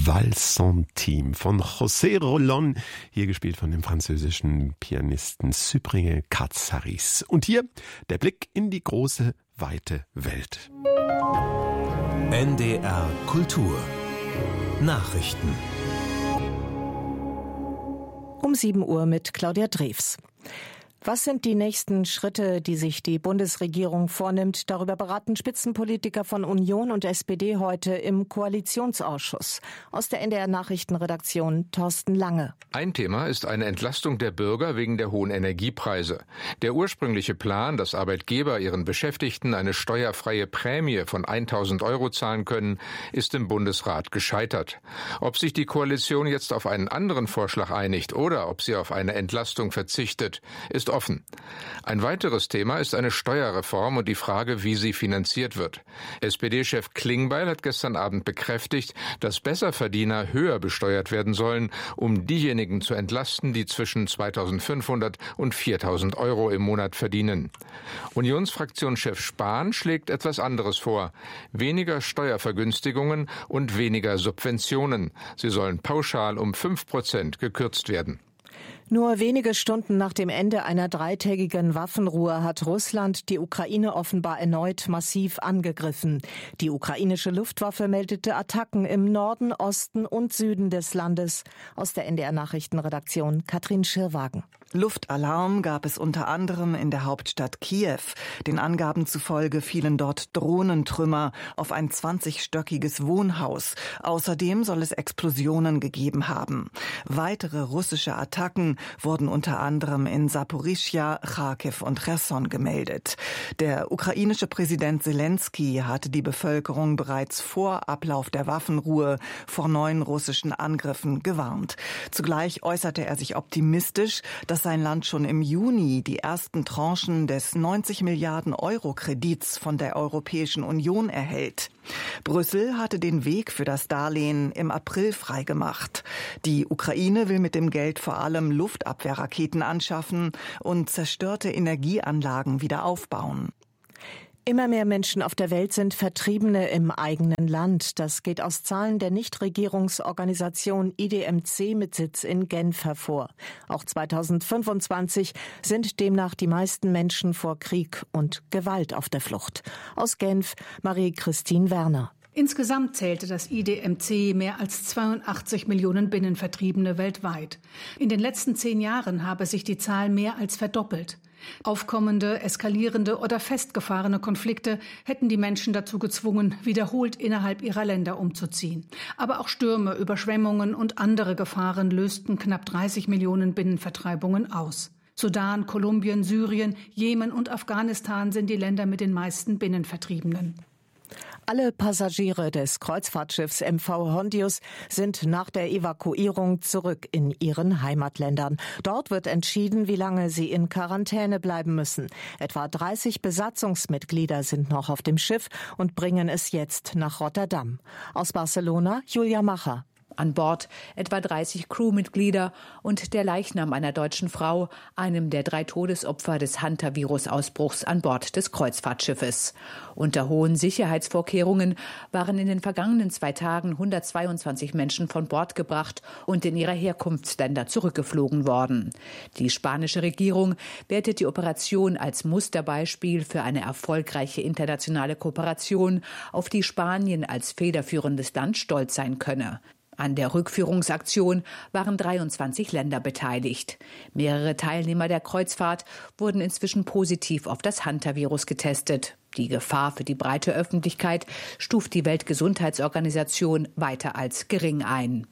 Valsentime von José Rolón, hier gespielt von dem französischen Pianisten Cyprien Katsaris. Und hier der Blick in die große, weite Welt. NDR Kultur Nachrichten Um 7 Uhr mit Claudia Drews. Was sind die nächsten Schritte, die sich die Bundesregierung vornimmt? Darüber beraten Spitzenpolitiker von Union und SPD heute im Koalitionsausschuss. Aus der NDR-Nachrichtenredaktion Thorsten Lange. Ein Thema ist eine Entlastung der Bürger wegen der hohen Energiepreise. Der ursprüngliche Plan, dass Arbeitgeber ihren Beschäftigten eine steuerfreie Prämie von 1.000 € zahlen können, ist im Bundesrat gescheitert. Ob sich die Koalition jetzt auf einen anderen Vorschlag einigt oder ob sie auf eine Entlastung verzichtet, ist offen. Ein weiteres Thema ist eine Steuerreform und die Frage, wie sie finanziert wird. SPD-Chef Klingbeil hat gestern Abend bekräftigt, dass Besserverdiener höher besteuert werden sollen, um diejenigen zu entlasten, die zwischen 2.500 und 4.000 € im Monat verdienen. Unionsfraktionschef Spahn schlägt etwas anderes vor. Weniger Steuervergünstigungen und weniger Subventionen. Sie sollen pauschal um 5% gekürzt werden. Nur wenige Stunden nach dem Ende einer 3-tägigen Waffenruhe hat Russland die Ukraine offenbar erneut massiv angegriffen. Die ukrainische Luftwaffe meldete Attacken im Norden, Osten und Süden des Landes. Aus der NDR-Nachrichtenredaktion Katrin Schirwagen. Luftalarm gab es unter anderem in der Hauptstadt Kiew. Den Angaben zufolge fielen dort Drohnentrümmer auf ein 20-stöckiges Wohnhaus. Außerdem soll es Explosionen gegeben haben. Weitere russische Attacken wurden unter anderem in Saporischschja, Charkiw und Cherson gemeldet. Der ukrainische Präsident Selenskyj hatte die Bevölkerung bereits vor Ablauf der Waffenruhe vor neuen russischen Angriffen gewarnt. Zugleich äußerte er sich optimistisch, dass sein Land schon im Juni die ersten Tranchen des 90 Milliarden Euro Kredits von der Europäischen Union erhält. Brüssel hatte den Weg für das Darlehen im April freigemacht. Die Ukraine will mit dem Geld vor allem Luftabwehrraketen anschaffen und zerstörte Energieanlagen wieder aufbauen. Immer mehr Menschen auf der Welt sind Vertriebene im eigenen Land. Das geht aus Zahlen der Nichtregierungsorganisation IDMC mit Sitz in Genf hervor. Auch 2025 sind demnach die meisten Menschen vor Krieg und Gewalt auf der Flucht. Aus Genf, Marie-Christine Werner. Insgesamt zählte das IDMC mehr als 82 Millionen Binnenvertriebene weltweit. In den letzten 10 Jahren habe sich die Zahl mehr als verdoppelt. Aufkommende, eskalierende oder festgefahrene Konflikte hätten die Menschen dazu gezwungen, wiederholt innerhalb ihrer Länder umzuziehen. Aber auch Stürme, Überschwemmungen und andere Gefahren lösten knapp 30 Millionen Binnenvertreibungen aus. Sudan, Kolumbien, Syrien, Jemen und Afghanistan sind die Länder mit den meisten Binnenvertriebenen. Alle Passagiere des Kreuzfahrtschiffs MV Hondius sind nach der Evakuierung zurück in ihren Heimatländern. Dort wird entschieden, wie lange sie in Quarantäne bleiben müssen. Etwa 30 Besatzungsmitglieder sind noch auf dem Schiff und bringen es jetzt nach Rotterdam. Aus Barcelona, Julia Macher. An Bord etwa 30 Crewmitglieder und der Leichnam einer deutschen Frau, einem der 3 Todesopfer des Hantavirus-Ausbruchs an Bord des Kreuzfahrtschiffes. Unter hohen Sicherheitsvorkehrungen waren in den vergangenen 2 Tagen 122 Menschen von Bord gebracht und in ihre Herkunftsländer zurückgeflogen worden. Die spanische Regierung wertet die Operation als Musterbeispiel für eine erfolgreiche internationale Kooperation, auf die Spanien als federführendes Land stolz sein könne. An der Rückführungsaktion waren 23 Länder beteiligt. Mehrere Teilnehmer der Kreuzfahrt wurden inzwischen positiv auf das Hantavirus getestet. Die Gefahr für die breite Öffentlichkeit stuft die Weltgesundheitsorganisation weiter als gering ein.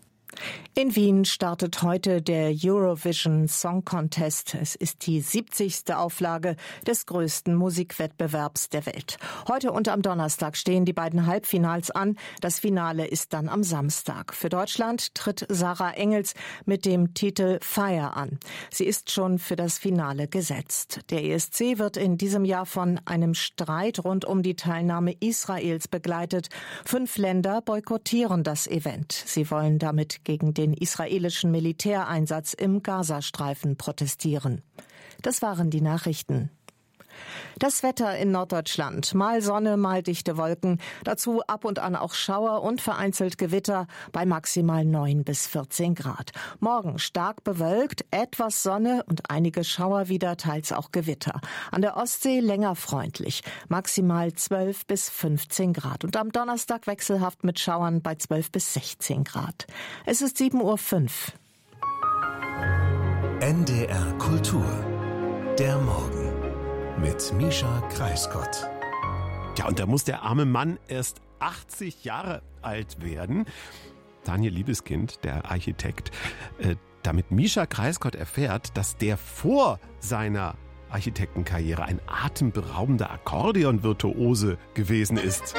In Wien startet heute der Eurovision Song Contest. Es ist die 70. Auflage des größten Musikwettbewerbs der Welt. Heute und am Donnerstag stehen die beiden Halbfinals an. Das Finale ist dann am Samstag. Für Deutschland tritt Sarah Engels mit dem Titel Fire an. Sie ist schon für das Finale gesetzt. Der ESC wird in diesem Jahr von einem Streit rund um die Teilnahme Israels begleitet. 5 Länder boykottieren das Event. Sie wollen damit gegen den israelischen Militäreinsatz im Gazastreifen protestieren. Das waren die Nachrichten. Das Wetter in Norddeutschland. Mal Sonne, mal dichte Wolken. Dazu ab und an auch Schauer und vereinzelt Gewitter bei maximal 9 bis 14 Grad. Morgen stark bewölkt, etwas Sonne und einige Schauer wieder, teils auch Gewitter. An der Ostsee länger freundlich. Maximal 12 bis 15 Grad. Und am Donnerstag wechselhaft mit Schauern bei 12 bis 16 Grad. Es ist 7:05 Uhr. NDR Kultur. Der Morgen mit Mischa Kreisgott. Ja, und da muss der arme Mann erst 80 Jahre alt werden. Daniel Liebeskind, der Architekt, damit Mischa Kreisgott erfährt, dass der vor seiner Architektenkarriere ein atemberaubender Akkordeonvirtuose gewesen ist.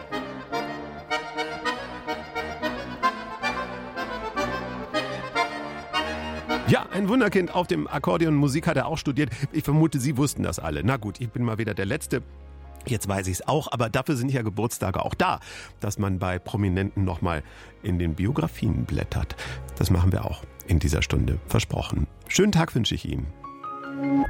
Ja, ein Wunderkind auf dem Akkordeon. Musik hat er auch studiert. Ich vermute, Sie wussten das alle. Na gut, ich bin mal wieder der Letzte. Jetzt weiß ich es auch, aber dafür sind ja Geburtstage auch da, dass man bei Prominenten nochmal in den Biografien blättert. Das machen wir auch in dieser Stunde. Versprochen. Schönen Tag wünsche ich Ihnen.